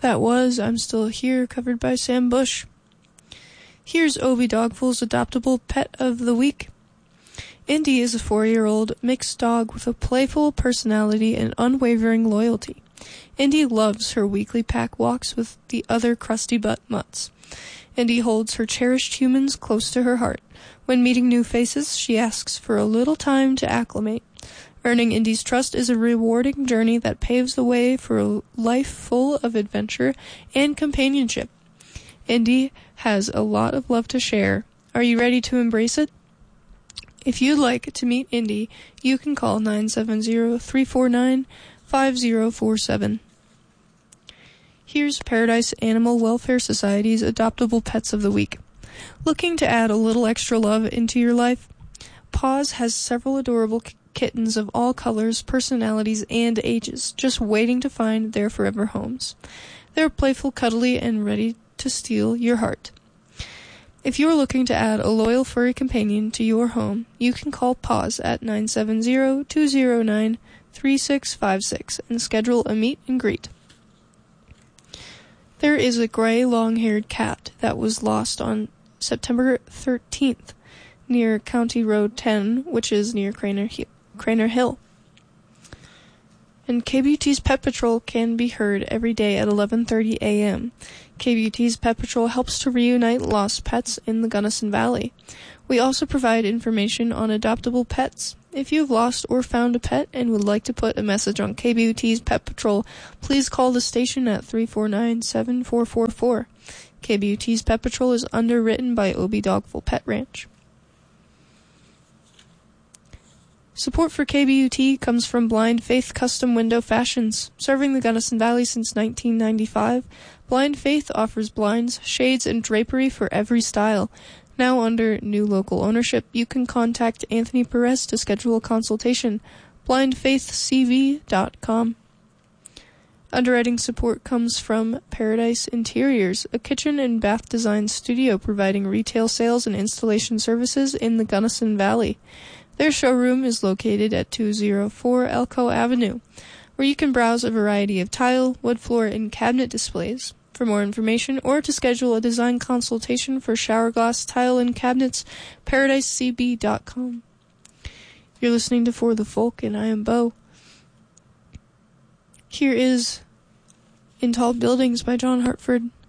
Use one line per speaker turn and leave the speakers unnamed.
That was I'm Still Here, covered by Sam Bush. Here's Obi Dogful's adoptable pet of the week. Indy is a 4-year-old mixed dog with a playful personality and unwavering loyalty. Indy loves her weekly pack walks with the other crusty butt mutts. Indy holds her cherished humans close to her heart. When meeting new faces, she asks for a little time to acclimate. Earning Indy's trust is a rewarding journey that paves the way for a life full of adventure and companionship. Indy has a lot of love to share. Are you ready to embrace it? If you'd like to meet Indy, you can call 970-349-5047. Here's Paradise Animal Welfare Society's adoptable pets of the week. Looking to add a little extra love into your life? Paws has several adorable kittens of all colors, personalities, and ages, just waiting to find their forever homes. They're playful, cuddly, and ready to steal your heart. If you're looking to add a loyal furry companion to your home, you can call Paws at 970-209-3656 and schedule a meet and greet. There is a gray, long-haired cat that was lost on September 13th near County Road 10, which is near Craner Hill. And KBUT's Pet Patrol can be heard every day at 11:30 a.m. KBUT's Pet Patrol helps to reunite lost pets in the Gunnison Valley. We also provide information on adoptable pets. If you've lost or found a pet and would like to put a message on KBUT's Pet Patrol, please call the station at 349-7444. KBUT's Pet Patrol is underwritten by Obi Dogful Pet Ranch. Support for KBUT comes from Blind Faith Custom Window Fashions. Serving the Gunnison Valley since 1995, Blind Faith offers blinds, shades, and drapery for every style. Now under new local ownership, you can contact Anthony Perez to schedule a consultation. blindfaithcv.com. Underwriting support comes from Paradise Interiors, a kitchen and bath design studio providing retail sales and installation services in the Gunnison Valley. Their showroom is located at 204 Elko Avenue, where you can browse a variety of tile, wood floor, and cabinet displays. For more information or to schedule a design consultation for shower glass, tile, and cabinets, paradisecb.com. You're listening to For the Folk, and I am Bo. Here is In Tall Buildings by John Hartford.